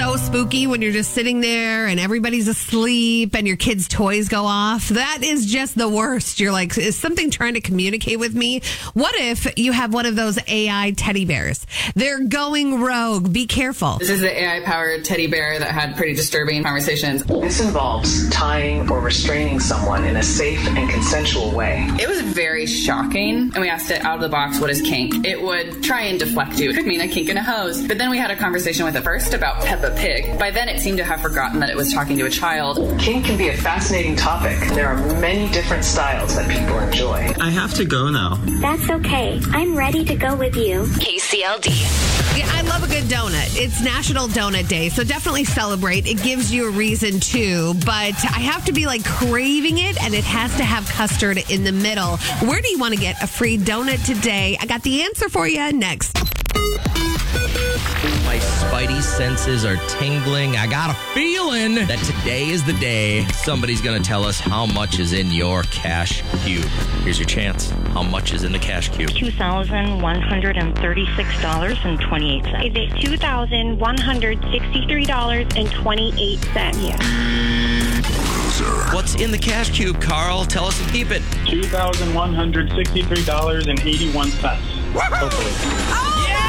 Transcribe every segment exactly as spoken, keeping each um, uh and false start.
so spooky when you're just sitting there and everybody's asleep and your kids' toys go off. That is just the worst. You're like, is something trying to communicate with me? What if you have one of those A I teddy bears? They're going rogue. Be careful. This is the A I-powered teddy bear that had pretty disturbing conversations. This involves tying or restraining someone in a safe and consensual way. It was very shocking, and we asked it out of the box, what is kink? It would try and deflect you. It could mean a kink in a hose. But then we had a conversation with it first about Peppa Pig. By then, it seemed to have forgotten that it was talking to a child. Kink can be a fascinating topic. There are many different styles that people enjoy. I have to go now. That's okay. I'm ready to go with you. K C L D. Yeah, I love a good donut. It's National Donut Day, so definitely celebrate. It gives you a reason to, but I have to be like craving it, and it has to have custard in the middle. Where do you want to get a free donut today? I got the answer for you next. My spidey senses are tingling. I got a feeling that today is the day somebody's going to tell us how much is in your cash cube. Here's your chance. How much is in the cash cube? two thousand one hundred thirty-six dollars and twenty-eight cents. Is it two thousand one hundred sixty-three dollars and twenty-eight cents? Yeah. What's in the cash cube, Carl? Tell us and keep it. two thousand one hundred sixty-three dollars and eighty-one cents. Hopefully. Oh!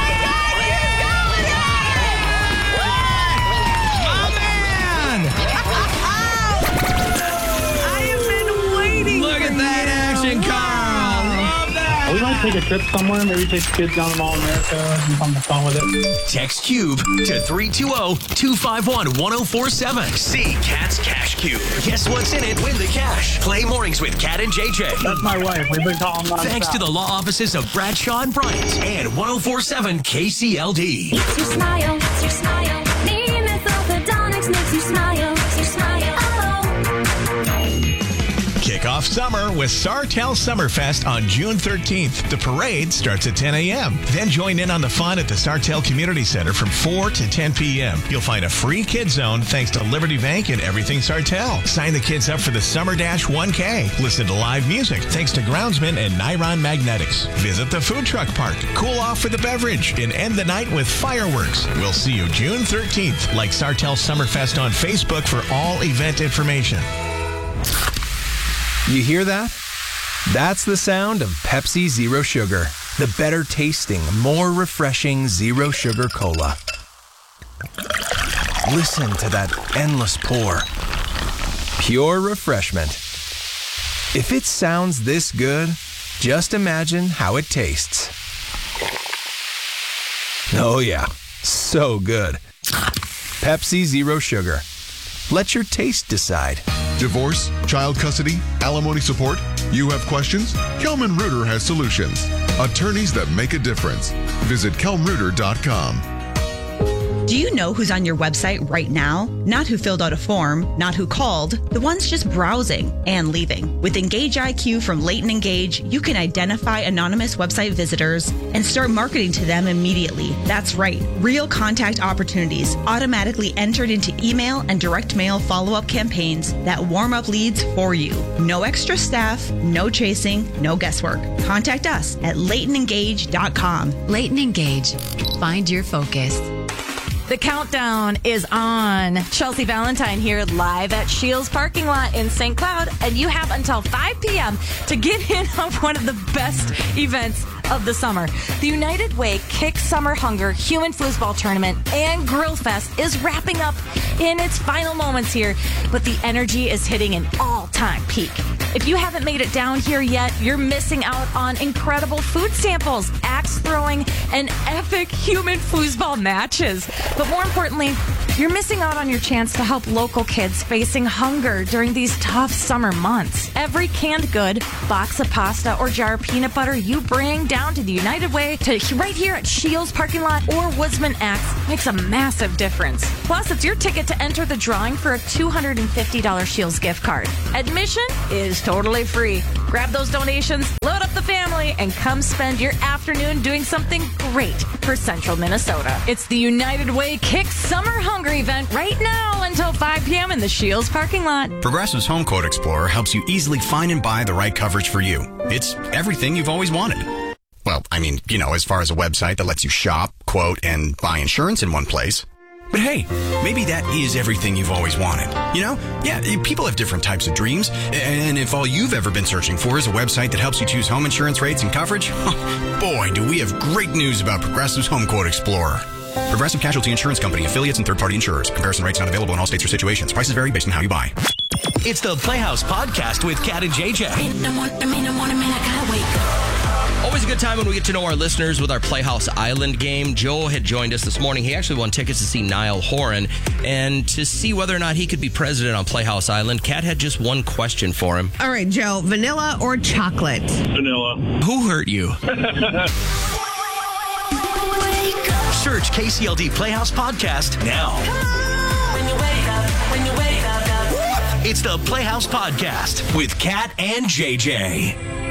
We might take a trip somewhere, maybe take the kids down to Mall America and have fun with it. Text CUBE to three two zero, two five one, one zero four seven. See Cat's Cash Cube. Guess what's in it? Win the cash. Play mornings with Cat and J J. That's my wife. We've been calling on Thanks to the law offices of Bradshaw and Bryant and one zero four seven K C L D. It's your smile, it's your smile. Nemus Orthodontics makes you smile, it's your smile. Kick off summer with Sartell Summerfest on June thirteenth. The parade starts at ten a.m. Then join in on the fun at the Sartell Community Center from four to ten p.m. You'll find a free kids zone thanks to Liberty Bank and Everything Sartell. Sign the kids up for the Summer Dash one K. Listen to live music thanks to Groundsman and Niron Magnetics. Visit the food truck park. Cool off with a beverage and end the night with fireworks. We'll see you June thirteenth. Like Sartell Summerfest on Facebook for all event information. You hear that? That's the sound of Pepsi Zero Sugar, the better tasting, more refreshing zero sugar cola. Listen to that endless pour. Pure refreshment. If it sounds this good, just imagine how it tastes. Oh yeah, so good. Pepsi Zero Sugar. Let your taste decide. Divorce, child custody, alimony support? You have questions? Kelman Reuter has solutions. Attorneys that make a difference. Visit kelm reuter dot com. Do you know who's on your website right now? Not who filled out a form, not who called, the ones just browsing and leaving. With Engage I Q from Leighton Engage, you can identify anonymous website visitors and start marketing to them immediately. That's right, real contact opportunities automatically entered into email and direct mail follow-up campaigns that warm up leads for you. No extra staff, no chasing, no guesswork. Contact us at leighton engage dot com. Leighton Engage. Find your focus. The countdown is on. Chelsea Valentine here live at Shields parking lot in Saint Cloud, and you have until five p.m. to get in on one of the best events of the summer. The United Way Kick Summer Hunger Human Foosball Tournament and Grill Fest is wrapping up in its final moments here, but the energy is hitting an all-time peak. If you haven't made it down here yet, you're missing out on incredible food samples, axe throwing, and epic human foosball matches. But more importantly, you're missing out on your chance to help local kids facing hunger during these tough summer months. Every canned good, box of pasta, or jar of peanut butter you bring down to the United Way to right here at Shields parking lot or Woodsman Axe makes a massive difference. Plus, it's your ticket to enter the drawing for a two hundred fifty dollars Shields gift card. Admission is totally free. Grab those donations, load up the family, and come spend your afternoon doing something great for Central Minnesota. It's the United Way Kick Summer Hunger event right now until five p.m. in the Shields parking lot. Progressive's Home Quote Explorer helps you easily find and buy the right coverage for you. It's everything you've always wanted. Well, I mean, you know, as far as a website that lets you shop, quote, and buy insurance in one place. But hey, maybe that is everything you've always wanted. You know? Yeah, people have different types of dreams. And if all you've ever been searching for is a website that helps you choose home insurance rates and coverage, boy, do we have great news about Progressive's Home Quote Explorer. Progressive Casualty Insurance Company, affiliates, and third-party insurers. Comparison rates not available in all states or situations. Prices vary based on how you buy. It's the Playhouse Podcast with Kat and J J. Always a good time when we get to know our listeners with our Playhouse Island game. Joe had joined us this morning. He actually won tickets to see Niall Horan. And to see whether or not he could be president on Playhouse Island, Kat had just one question for him. All right, Joe, vanilla or chocolate? Vanilla. Who hurt you? Search K C L D Playhouse Podcast now. It's the Playhouse Podcast with Kat and J J.